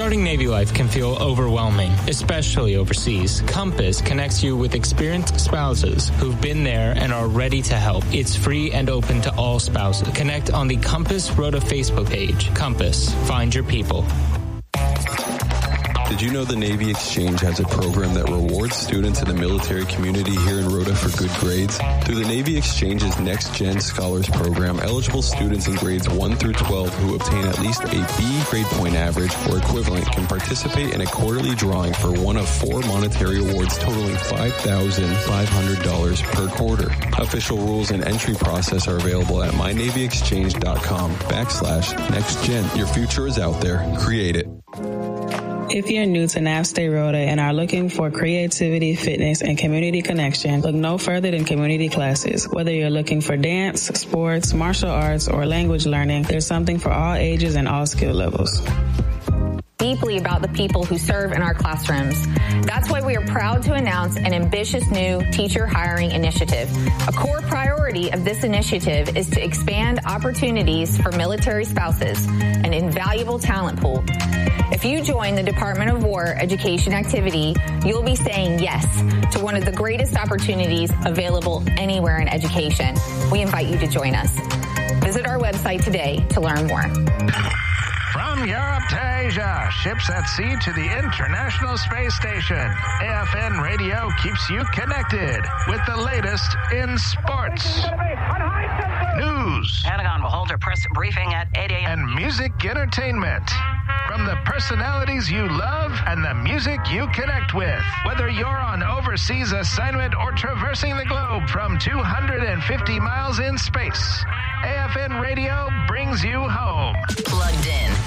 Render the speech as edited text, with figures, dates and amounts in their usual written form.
Starting Navy life can feel overwhelming, especially overseas. Compass connects you with experienced spouses who've been there and are ready to help. It's free and open to all spouses. Connect on the Compass Rota Facebook page. Compass, find your people. Did you know the Navy Exchange has a program that rewards students in the military community here in Rota for good grades? Through the Navy Exchange's Next Gen Scholars Program, eligible students in grades 1 through 12 who obtain at least a B grade point average or equivalent can participate in a quarterly drawing for one of 4 monetary awards totaling $5,500 per quarter. Official rules and entry process are available at mynavyexchange.com/nextgen. Your future is out there. Create it. If you're new to NAVSTAY Rota and are looking for creativity, fitness, and community connection, look no further than community classes. Whether you're looking for dance, sports, martial arts, or language learning, there's something for all ages and all skill levels. Deeply about the people who serve in our classrooms. That's why we are proud to announce an ambitious new teacher hiring initiative. A core priority of this initiative is to expand opportunities for military spouses, an invaluable talent pool. If you join the Department of War education activity, you'll be saying yes to one of the greatest opportunities available anywhere in education. We invite you to join us. Visit our website today to learn more. From Europe to Asia, ships at sea to the International Space Station, AFN Radio keeps you connected with the latest in sports, news, Pentagon will hold a press briefing at 8 a.m. and music entertainment. From the personalities you love and the music you connect with. Whether you're on overseas assignment or traversing the globe from 250 miles in space, AFN Radio brings you home. Plugged in.